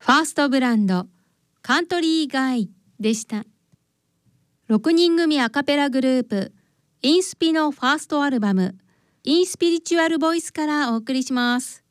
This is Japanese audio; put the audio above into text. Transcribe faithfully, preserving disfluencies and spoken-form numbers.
ファーストブランドカントリーガイでした。ろくにん組アカペラグループインスピのファーストアルバムインスピリチュアルボイスからお送りします。